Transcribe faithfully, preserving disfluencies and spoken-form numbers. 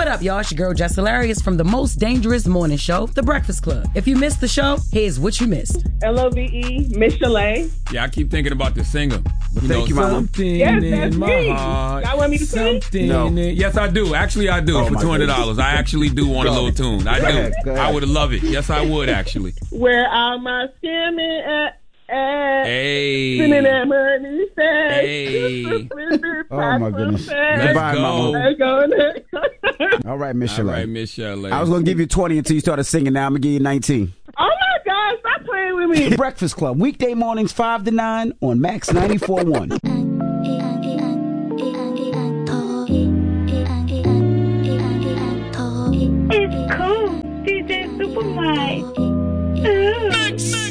What up, y'all? It's your girl, Jess Hilarious from the most dangerous morning show, The Breakfast Club. If you missed the show, here's what you missed. L O V E, Miss Chalet. Yeah, I keep thinking about the singer. But you thank know, you, Mama. something Yes, in that's my me. heart. Y'all want me to sing? Something No. in- Yes, I do. Actually, I do. Oh, for my two hundred dollars. I actually do want a Go. little tune. I Go do. ahead, go ahead. I would love it. Yes, I would, actually. Where are my skimming at? at Hey. Spending that money fast. Hey. Oh, my goodness. Let's Goodbye, go. Mama. Let's go. Let's go. All right, Miss All Chalet. right, Miss Chalet. I was going to give you twenty until you started singing. Now I'm going to give you nineteen. Oh, my God. Stop playing with me. Breakfast Club, weekday mornings five to nine on Max ninety-four point one. It's cool, D J Supermite.